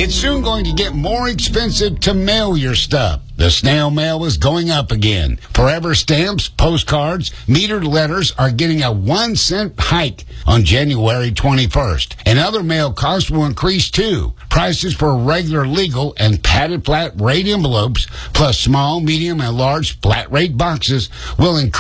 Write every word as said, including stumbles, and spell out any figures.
It's soon going to get more expensive to mail your stuff. The snail mail is going up again. Forever stamps, postcards, metered letters are getting a one cent hike on January twenty-first. And other mail costs will increase too. Prices for regular legal and padded flat rate envelopes, plus small, medium, and large flat rate boxes will increase.